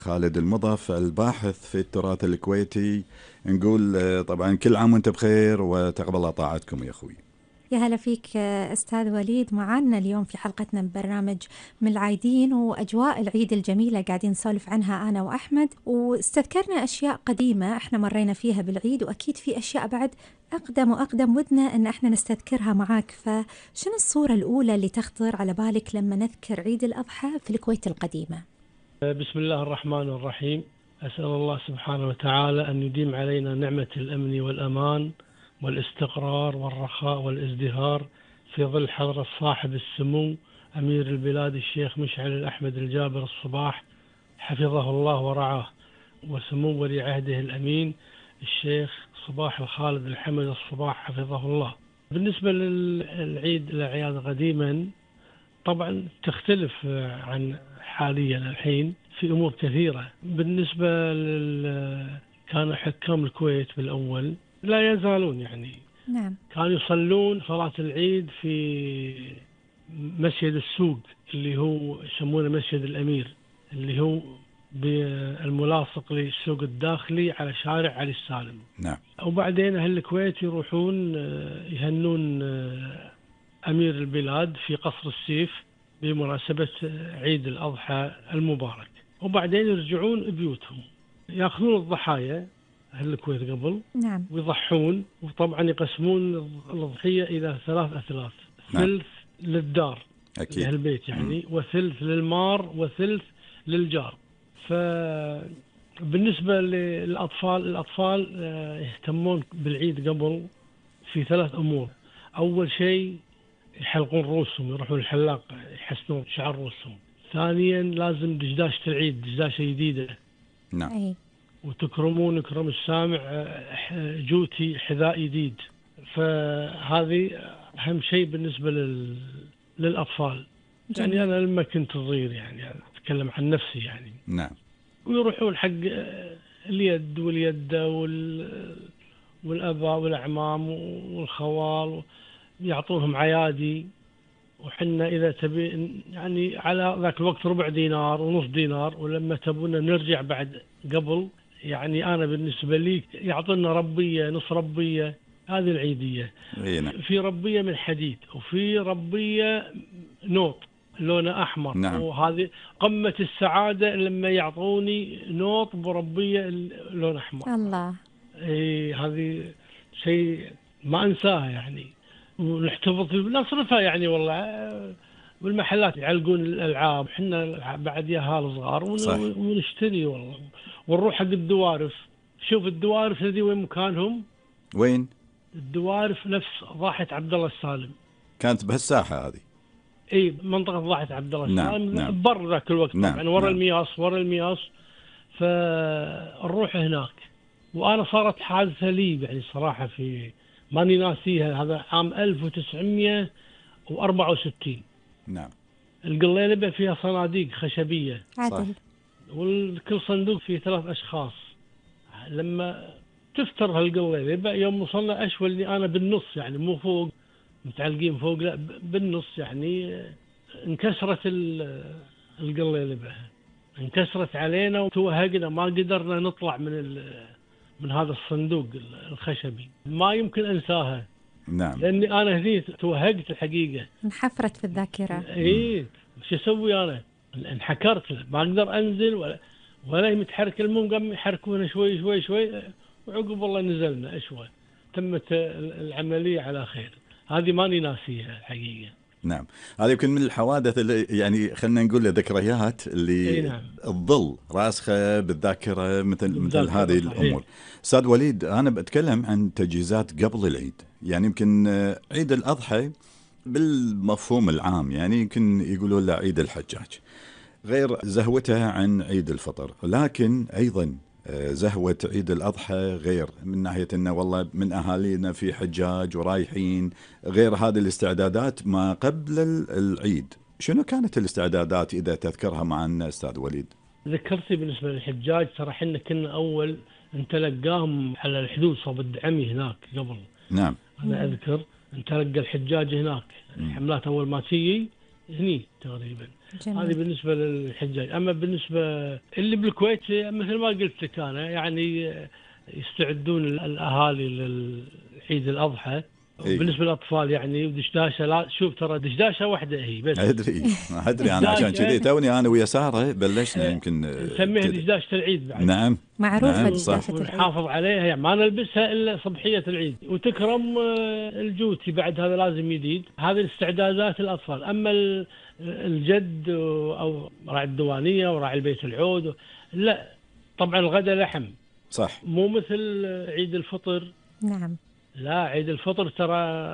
خالد المضف الباحث في التراث الكويتي. نقول طبعا كل عام وانت بخير وتقبل الله طاعتكم يا أخوي. يا هلا فيك أستاذ وليد، معنا اليوم في حلقتنا من برنامج من العايدين، وأجواء العيد الجميلة قاعدين نسولف عنها أنا وأحمد، واستذكرنا أشياء قديمة إحنا مرينا فيها بالعيد، وأكيد في أشياء بعد أقدم وأقدم ودنا أن إحنا نستذكرها معاك. فشنو الصورة الأولى اللي تخطر على بالك لما نذكر عيد الأضحى في الكويت القديمة؟ بسم الله الرحمن الرحيم. أسأل الله سبحانه وتعالى أن يديم علينا نعمة الأمن والأمان والاستقرار والرخاء والازدهار في ظل حضرة صاحب السمو أمير البلاد الشيخ مشعل الأحمد الجابر الصباح حفظه الله ورعاه، وسمو ولي عهده الأمين الشيخ صباح الخالد الحمد الصباح حفظه الله. بالنسبة للعيد الأعياد قديما طبعا تختلف عن حاليا الحين في أمور كثيرة. بالنسبة كان حكام الكويت بالأول لا يزالون نعم. كانوا يصلون صلاة العيد في مسجد السوق اللي هو يسمونه مسجد الأمير، اللي هو بالملاصق للسوق الداخلي على شارع علي السالم. نعم. وبعدين أهل الكويت يروحون يهنون أمير البلاد في قصر السيف بمناسبة عيد الأضحى المبارك، وبعدين يرجعون بيوتهم يأخذون الضحايا أهل الكويت قبل. نعم. ويضحون، وطبعا يقسمون الأضحية إلى 3 أثلاث. نعم. ثلث للدار أكيد. أهل البيت وثلث للمار وثلث للجار. فبالنسبة للأطفال، الأطفال يهتمون بالعيد قبل في 3 أمور. أول شيء يحلقون رؤوسهم، يروحون الحلاق يحسنون شعر رؤوسهم. ثانيا لازم دشداشة العيد، دشداشة جديدة. نعم. أي. وتكرمون يكرم السامع جوتي حذاء جديد. فهذه أهم شيء بالنسبة للأطفال. جميل. يعني أنا لما كنت صغير أتكلم عن نفسي نعم. ويروحون حق اليد واليدة والأباء والأعمام والخوال يعطونهم عيادي، وحنا إذا تبي على ذاك الوقت ربع دينار ونص دينار، ولما تبونا نرجع بعد قبل أنا بالنسبة لي يعطونا ربية نص ربية. هذه العيدية. نعم. في ربية من حديد وفي ربية نوط لونه أحمر. نعم. وهذه قمة السعادة لما يعطوني نوط بربية لون أحمر. الله. هذه شيء ما أنساه ونحتفظ فيه نصرفها والله. والمحلات يعلقون الألعاب، حنا بعد ياهال صغار ونشتري والله. ونروح حق الدوارف. شوف الدوارف هذه وين مكانهم؟ وين؟ الدوارف نفس ضاحية عبد الله السالم. كانت بهالساحة هذه؟ منطقة ضاحية عبد الله السالم. نعم. بر ذاك الوقت. نعم. طبعا ورا نعم. المياص. فنروح هناك. وأنا صارت حادثة لي صراحة في ماني ناسيها. هذا عام 1964. نعم. القليلبة فيها صناديق خشبية عادل. وكل صندوق فيه 3 أشخاص. لما تفتر هالقليلبة يوم وصلنا أشولني أنا بالنص، مو فوق متعلقين فوق، لا بالنص. انكسرت القليلبة، انكسرت علينا وتوهقنا، ما قدرنا نطلع من هذا الصندوق الخشبي. ما يمكن أنساها. نعم. لأني أنا هذي توهقت الحقيقة، انحفرت في الذاكرة. شو أسوي أنا؟ انحكرت، ما أقدر أنزل ولا متحرك. المهم قام يحركونا شوي شوي شوي، وعقب والله نزلنا أشوى. تمت العملية على خير. هذه ماني ناسيها الحقيقة. نعم. هذه يمكن من الحوادث اللي خلنا نقول ذكريات اللي نعم. تظل راسخة بالذاكرة مثل هذه الأمور. أستاذ وليد، أنا بتكلم عن تجهيزات قبل العيد. يمكن عيد الأضحى بالمفهوم العام يمكن يقولوا له عيد الحجاج، غير زهوته عن عيد الفطر. لكن أيضا زهوة عيد الأضحى غير، من ناحية أنه والله من أهالينا في حجاج ورايحين، غير هذه الاستعدادات ما قبل العيد. شنو كانت الاستعدادات إذا تذكرها معنا أستاذ وليد؟ ذكرتي بالنسبة للحجاج، ترى حنا كنا أول نتلقاهم على الحدود صوب الدعمي هناك قبل. نعم. أنا أذكر نتلقى الحجاج هناك. الحملات أول ما تيجي هني تقريبا. جميل. هذه بالنسبة للحجاج. أما بالنسبة اللي بالكويت مثل ما قلت لك أنا، يعني يستعدون الأهالي للعيد الأضحى. إيه. بالنسبة للأطفال يعني دشداشة، لا شوف ترى دشداشة واحدة هي بس. أدري أنا عشان كذي توني أنا ويا سارة بلشنا يمكن نسميها دشداشة العيد بعد. نعم معروفة نعم دشداشة العيد. ونحافظ عليها، يعني ما نلبسها إلا صبحية العيد. وتكرم الجوتي بعد، هذا لازم جديد. هذه الاستعدادات الأطفال. أما الجد أو راعي الديوانية وراعي البيت العود، لا طبعا الغداء لحم. صح. مو مثل عيد الفطر. نعم. لا عيد الفطر ترى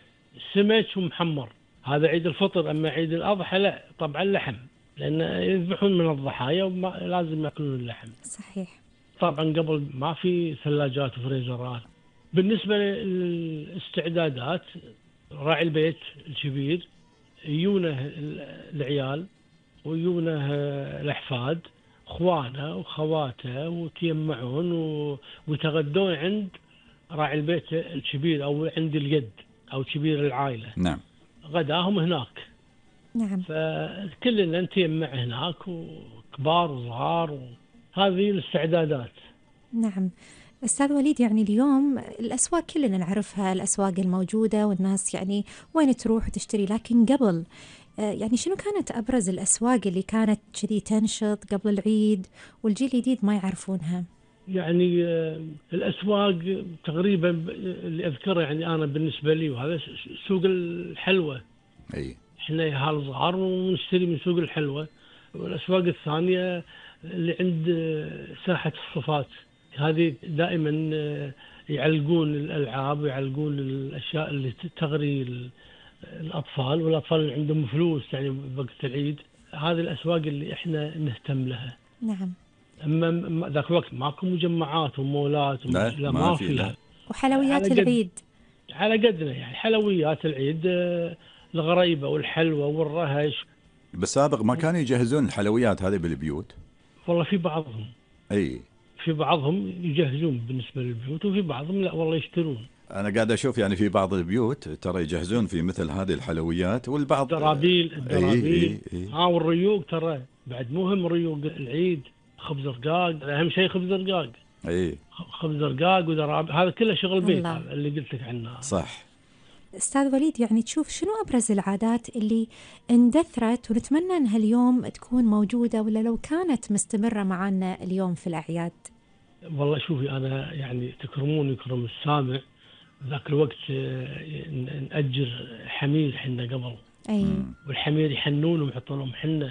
سمك ومحمر، هذا عيد الفطر. أما عيد الأضحى لا طبعا لحم، لأن يذبحون من الضحايا ولازم يأكلون اللحم. صحيح. طبعا قبل ما في ثلاجات وفريزرات. بالنسبة للاستعدادات، راعي البيت الكبير يجونه العيال ويجونه الأحفاد، اخوانه وخواته، وتيمعون ويتغدون عند راعي البيت الكبير او عند الجد او كبير العائله. نعم. غداهم هناك. نعم. فكلنا نتيمع هناك، وكبار وصغار، هذه الاستعدادات. نعم. أستاذ وليد، يعني اليوم الأسواق كلنا نعرفها، الأسواق الموجودة والناس يعني وين تروح وتشتري، لكن قبل يعني شنو كانت أبرز الأسواق اللي كانت كذي تنشط قبل العيد والجيل الجديد ما يعرفونها؟ يعني الأسواق تقريبا اللي أذكره يعني أنا بالنسبة لي، وهذا سوق الحلوى. أي. إحنا يهال صغار ونشتري من سوق الحلوى. والأسواق الثانية اللي عند ساحة الصفات، هذه دائما يعلقون الألعاب ويعلقون الأشياء اللي تغري الأطفال، والأطفال اللي عندهم فلوس يعني وقت العيد. هذه الأسواق اللي إحنا نهتم لها. نعم. أما ذاك الوقت ماكو مجمعات ومولات لا ما في فيها. وحلويات العيد على قدنا، يعني حلويات العيد الغريبة والحلوى والرهش. بالسابق ما كانوا يجهزون الحلويات هذه بالبيوت؟ والله في بعضهم. أي. في بعضهم يجهزون بالنسبة للبيوت، وفي بعضهم لا والله يشترون. أنا قاعد أشوف يعني في بعض البيوت ترى يجهزون في مثل هذه الحلويات، والبعض الدرابيل. والريوق ترى بعد مهم، ريوق العيد، خبز رقاق، أهم شيء خبز رقاق. أي. خبز رقاق ودرابيل، هذا كله شغل بيت اللي قلت لك عنه. صح. أستاذ وليد، يعني تشوف شنو أبرز العادات اللي اندثرت ونتمنى أنها اليوم تكون موجودة، ولا لو كانت مستمرة معنا اليوم في الأعياد؟ والله شوفي، أنا يعني تكرمون يكرم السامع. ذاك الوقت نأجر حمير حنا قبل. أي. والحمير يحنون ويحطون لهم حنة.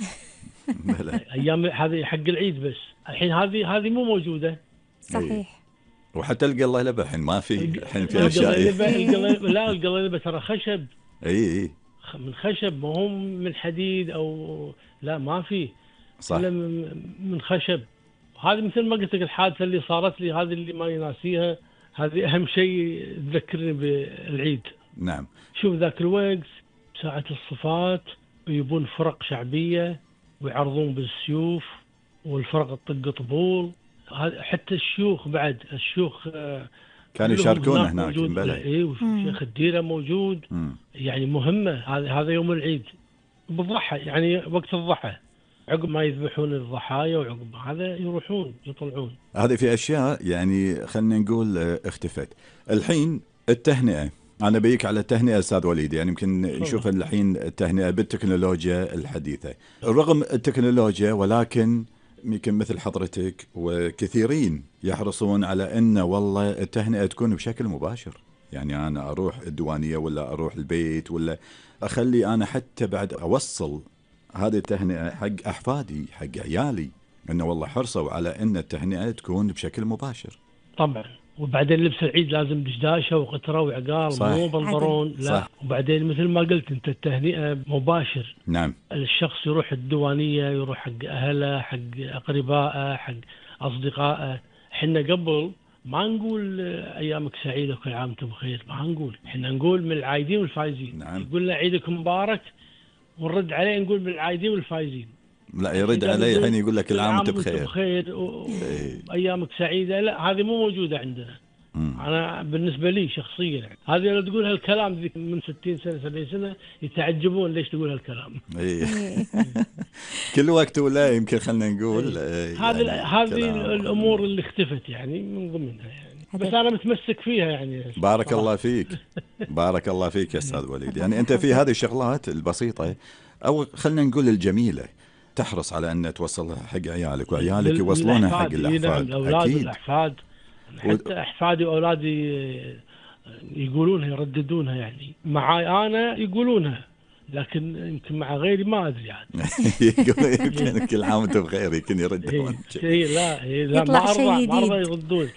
أيام هذه حق العيد بس. الحين هذه مو موجودة. صحيح. وحتى القليلبة الحين ما في، الحين في أشياء. لا القليلبة ترى خشب. اي من خشب، ما هم من حديد او لا، ما في. صح. إلا من خشب. هذه مثل ما قلت لك الحادثة اللي صارت لي، هذه اللي ما يناسيها. هذه أهم شيء تذكرني بالعيد. نعم. شوف ذاك الوقت ساعة الصفات يبون فرق شعبية ويعرضون بالسيوف، والفرق تطق طبول. حتى الشيوخ بعد، الشيوخ كانوا يشاركون هناك. اي، وشيخ الديرة موجود. يعني مهمة. هذا يوم العيد بالضحى، يعني وقت الضحى عقب ما يذبحون الضحايا، وعقب هذا يروحون يطلعون. هذه في أشياء يعني خلينا نقول اختفت الحين. التهنئة، أنا بيك على التهنئة أستاذ وليد، يعني يمكن نشوف الحين التهنئة بالتكنولوجيا الحديثة. رغم التكنولوجيا ولكن يمكن مثل حضرتك وكثيرين يحرصون على أن والله التهنئة تكون بشكل مباشر. يعني أنا أروح الديوانية ولا أروح البيت، ولا أخلي أنا حتى بعد أوصل هذه التهنئة حق أحفادي حق عيالي، أنه والله حرصوا على أن التهنئة تكون بشكل مباشر. طبعا. وبعدين لبس العيد لازم دشداشة وقطرة وعقال، مو بنطلون. لا صح. وبعدين مثل ما قلت أنت التهنئة مباشر. نعم. الشخص يروح الديوانية، يروح حق أهله، حق أقربائه، حق أصدقائه. حنا قبل ما نقول أيامك سعيدة وكل عام وأنتم بخير، ما نقول. حنا نقول من العايدين والفايزين. نعم. يقول له عيدك مبارك، ونرد عليه نقول من العايدين والفايزين. لا يرد علي الحين يقول لك العام وانت بخير. وأيامك سعيدة. لا هذه مو موجودة عندنا. أنا بالنسبة لي شخصيا يعني. هذه لو تقول هالكلام ذيك من 60 سنة 70 سنة يتعجبون ليش تقول هالكلام. كل وقت ولا يمكن خلنا نقول هذه الأمور اللي اختفت يعني من ضمنها يعني. بس أنا متمسك فيها يعني. بارك الله فيك. بارك الله فيك يا أستاذ وليد. يعني أنت في هذه الشغلات البسيطة أو خلنا نقول الجميلة تحرص على أن توصلها حق عيالك وعيالك يوصلونها حق الأحفاد. الأولاد والأحفاد. حتى أحفادي وأولادي يقولونها يرددونها يعني. معاي أنا يقولونها لكن يمكن مع غيري ما أدري يعني. يمكن كل عام وأنتم بخير يمكن يردون. لا ما أرضى يردون.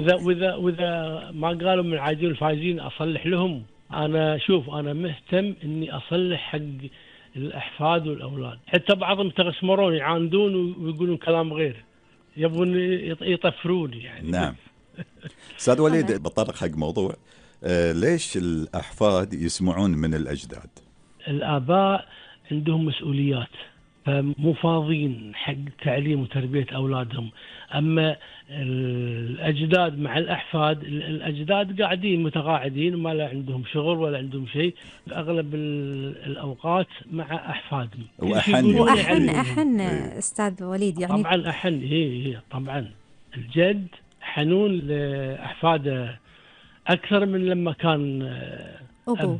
وإذا ما قالوا من العايدين والفايزين أصلح لهم. أنا شوف أنا مهتم إني أصلح حق الأحفاد والأولاد. حتى بعضهم تغشمرون يعاندون ويقولون كلام غير يبون يطفروني يعني. نعم. أستاذ وليد بطرق حق موضوع ليش الأحفاد يسمعون من الأجداد؟ الآباء عندهم مسؤوليات فمو فاضيين حق تعليم وتربية أولادهم. أما الأجداد مع الأحفاد الأجداد قاعدين متقاعدين وما لا عندهم شغل ولا عندهم شيء أغلب الأوقات مع أحفادهم. وأحن أستاذ وليد يعني. طبعا أحن هي طبعا الجد حنون لأحفاده أكثر من لما كان أبو.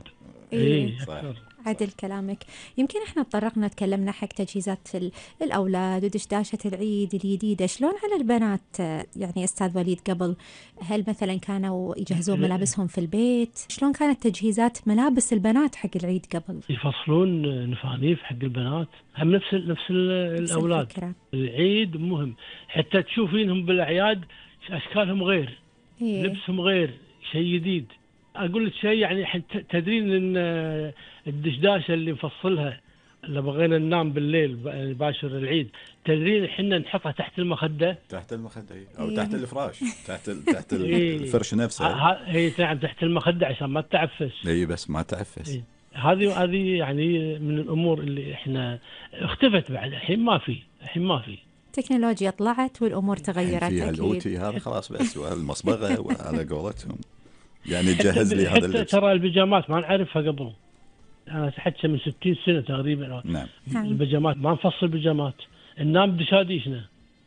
أكثر. عدل كلامك. يمكن احنا تطرقنا تكلمنا حق تجهيزات الأولاد ودشداشة العيد الجديدة. شلون على البنات يعني أستاذ وليد قبل؟ هل مثلا كانوا يجهزون ملابسهم في البيت؟ شلون كانت تجهيزات ملابس البنات حق العيد قبل؟ يفصلون نفانيف حق البنات هم نفس الأولاد. الفكرة. العيد مهم حتى تشوفينهم بالأعياد أشكالهم غير. لبسهم غير شيء جديد. أقول لك شيء يعني تدرين إن الدشداشة اللي نفصلها اللي بغينا ننام بالليل باشر العيد تدرين إحنا نحطها تحت المخدة. تحت المخدة أو تحت الفراش تحت الفرش نفسه. هي تحت المخدة عشان ما تعفس. بس ما تعفس. هذه يعني من الأمور اللي إحنا اختفت بعد. الحين ما في. تكنولوجيا طلعت والأمور تغيرت. فيها الأوتي هذا خلاص بس والمصبغة وعلى قولتهم. يعني جهز لي هذا اللبس. ترى البيجامات ما نعرفها قبل. أنا حتى من 60 سنة تقريبا. نعم. البيجامات ما نفصل بيجامات. ننام دشاديشنا.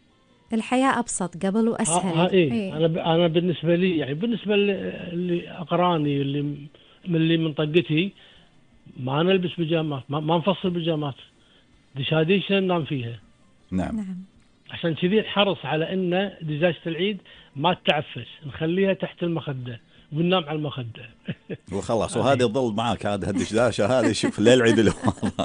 الحياة أبسط قبل وأسهل. أنا بالنسبة لي يعني بالنسبة اللي أقراني اللي من طقتي ما نلبس بيجامات ما نفصل بيجامات. دشاديشنا ننام فيها. نعم. عشان كذي نحرص على إن دجاجة العيد ما تعفس نخليها تحت المخدة وننام على المخدة. وخلاص وهذه تظل معك هذه الدشداشة هذه شوف للعيد اللي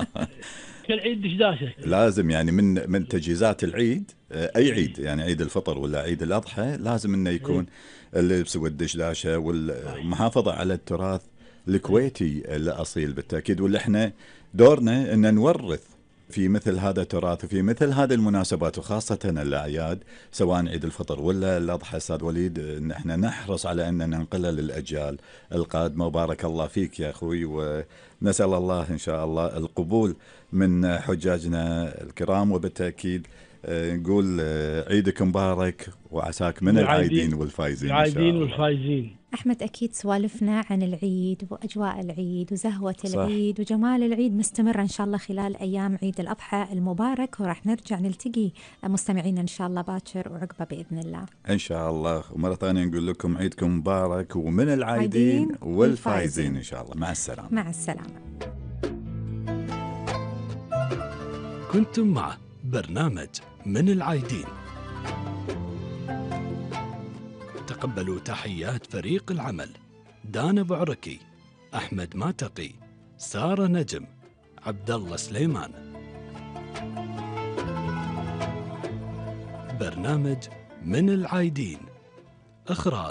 كل عيد دشداشة لازم يعني من تجهيزات العيد أي عيد يعني عيد الفطر ولا عيد الأضحى لازم إنه يكون اللبس والدشداشة والمحافظة على التراث الكويتي الأصيل بالتأكيد. واللي احنا دورنا إن نورث في مثل هذا التراث وفي مثل هذه المناسبات وخاصة الأعياد سواء عيد الفطر ولا الأضحى. أستاذ وليد إن احنا نحرص على أن ننقلها للأجيال القادمة. وبارك الله فيك يا أخوي ونسأل الله إن شاء الله القبول من حجاجنا الكرام. وبالتأكيد نقول عيدك مبارك وعساك من العايدين والفايزين. العايدين والفايزين. أحمد أكيد سوالفنا عن العيد وأجواء العيد وزهوة العيد وجمال العيد مستمرة إن شاء الله خلال أيام عيد الأضحى المبارك. وراح نرجع نلتقي مستمعين إن شاء الله باكر وعقبة بإذن الله إن شاء الله. ومرة ثانية نقول لكم عيدكم مبارك ومن العايدين والفايزين إن شاء الله. مع السلامة. مع السلامة. كنتم مع برنامج من العايدين. تقبلوا تحيات فريق العمل: دانا بعركي، أحمد ماتقي، سارة نجم، عبد الله سليمان. برنامج من العايدين إخراج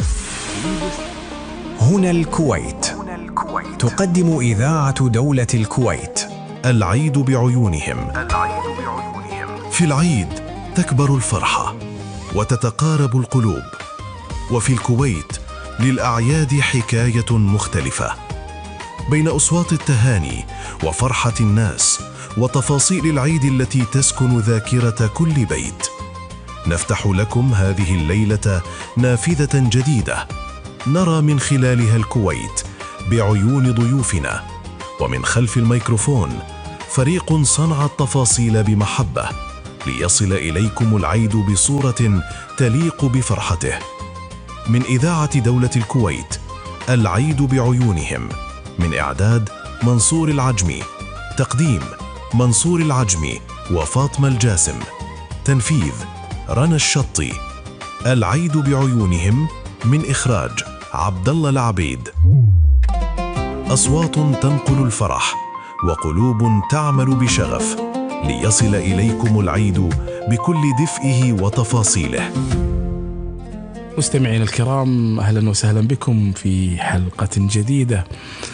هنا الكويت. تقدم إذاعة دولة الكويت العيد بعيونهم. في العيد تكبر الفرحة وتتقارب القلوب. وفي الكويت للأعياد حكاية مختلفة بين أصوات التهاني وفرحة الناس وتفاصيل العيد التي تسكن ذاكرة كل بيت. نفتح لكم هذه الليلة نافذة جديدة نرى من خلالها الكويت بعيون ضيوفنا، ومن خلف الميكروفون فريق صنع التفاصيل بمحبة ليصل إليكم العيد بصورة تليق بفرحته. من إذاعة دولة الكويت، العيد بعيونهم، من إعداد منصور العجمي، تقديم منصور العجمي وفاطمة الجاسم، تنفيذ رنا الشطي. العيد بعيونهم من إخراج عبد الله العبيد. أصوات تنقل الفرح وقلوب تعمل بشغف ليصل إليكم العيد بكل دفئه وتفاصيله. مستمعين الكرام، أهلا وسهلا بكم في حلقة جديدة.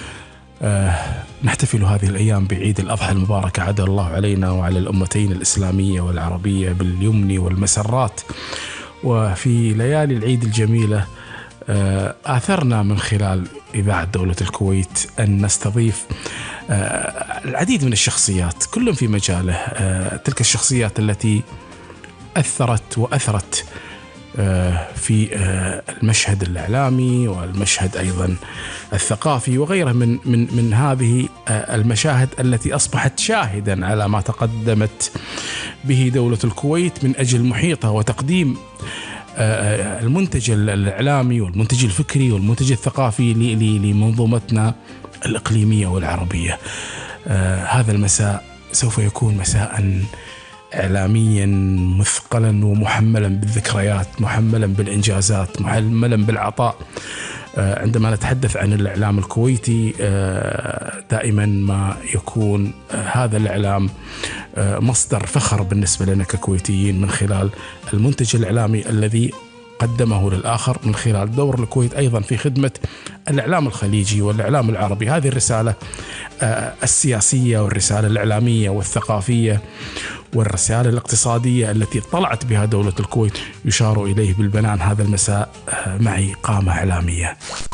نحتفل هذه الأيام بعيد الأضحى المبارك، عاد الله علينا وعلى الأمتين الإسلامية والعربية باليمن والمسرات. وفي ليالي العيد الجميلة آثرنا من خلال إذاعة دولة الكويت أن نستضيف العديد من الشخصيات كل في مجاله، تلك الشخصيات التي أثرت وأثرت في المشهد الإعلامي والمشهد أيضا الثقافي وغيره من هذه المشاهد التي أصبحت شاهدا على ما تقدمت به دولة الكويت من أجل محيطها وتقديم المنتج الإعلامي والمنتج الفكري والمنتج الثقافي لمنظومتنا الإقليمية والعربية. هذا المساء سوف يكون مساء إعلاميا مثقلا ومحملا بالذكريات، محملا بالإنجازات، محملا بالعطاء. عندما نتحدث عن الإعلام الكويتي دائما ما يكون هذا الإعلام مصدر فخر بالنسبة لنا ككويتيين من خلال المنتج الإعلامي الذي قدمه للآخر، من خلال دور الكويت أيضا في خدمة الإعلام الخليجي والإعلام العربي. هذه الرسالة السياسية والرسالة الإعلامية والثقافية والرسالة الاقتصادية التي طلعت بها دولة الكويت يشار إليه بالبنان هذا المساء معي قامة إعلامية.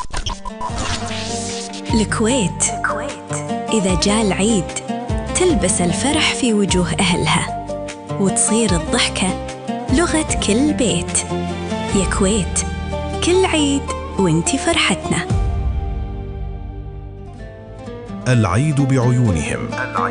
الكويت إذا جاء العيد تلبس الفرح في وجوه أهلها وتصير الضحكة لغة كل بيت. يا كويت كل عيد وانتي فرحتنا. العيد بعيونهم.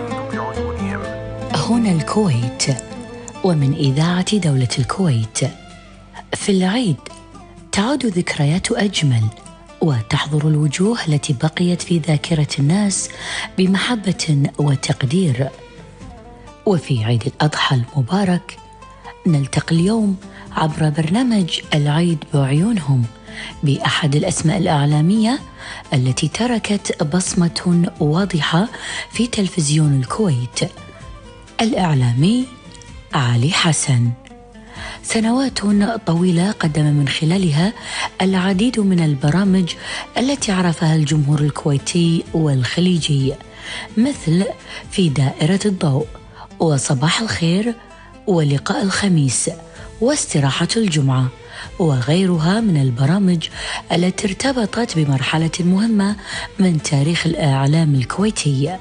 هنا الكويت، ومن إذاعة دولة الكويت. في العيد تعود ذكريات أجمل وتحضر الوجوه التي بقيت في ذاكرة الناس بمحبة وتقدير. وفي عيد الأضحى المبارك نلتقي اليوم عبر برنامج العيد بعيونهم بأحد الأسماء الإعلامية التي تركت بصمة واضحة في تلفزيون الكويت، الإعلامي علي حسن. سنوات طويلة قدم من خلالها العديد من البرامج التي عرفها الجمهور الكويتي والخليجي، مثل في دائرة الضوء وصباح الخير ولقاء الخميس واستراحة الجمعة وغيرها من البرامج التي ارتبطت بمرحلة مهمة من تاريخ الإعلام الكويتي.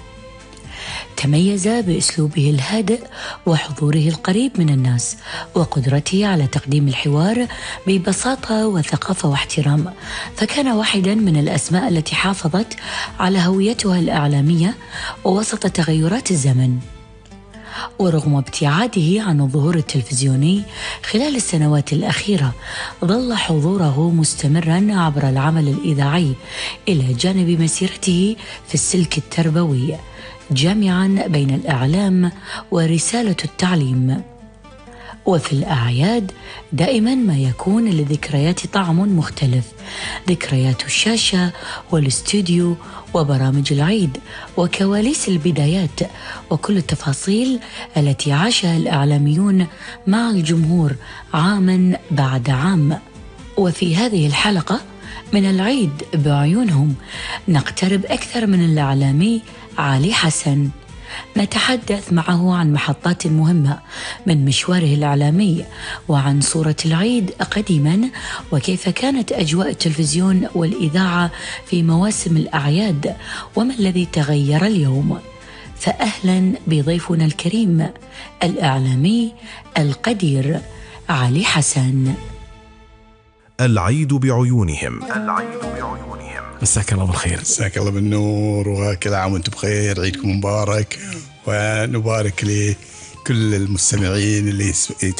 تميز بأسلوبه الهادئ وحضوره القريب من الناس وقدرته على تقديم الحوار ببساطة وثقافة واحترام، فكان واحدا من الأسماء التي حافظت على هويتها الإعلامية وسط تغيرات الزمن. ورغم ابتعاده عن الظهور التلفزيوني خلال السنوات الأخيرة، ظل حضوره مستمرا عبر العمل الإذاعي إلى جانب مسيرته في السلك التربوي، جامعا بين الإعلام ورسالة التعليم. وفي الأعياد دائما ما يكون للذكريات طعم مختلف، ذكريات الشاشة والاستوديو وبرامج العيد وكواليس البدايات وكل التفاصيل التي عاشها الإعلاميون مع الجمهور عاما بعد عام. وفي هذه الحلقة من العيد بعيونهم نقترب أكثر من الإعلامي علي حسن، نتحدث معه عن محطات مهمة من مشواره الإعلامي وعن صورة العيد قديما وكيف كانت أجواء التلفزيون والإذاعة في مواسم الأعياد وما الذي تغير اليوم. فأهلا بضيفنا الكريم الإعلامي القدير علي حسن. العيد بعيونهم. مساك الله بالخير. مساك الله بالنور، وكل عام وانتم بخير، عيدكم مبارك، ونبارك لكل المستمعين اللي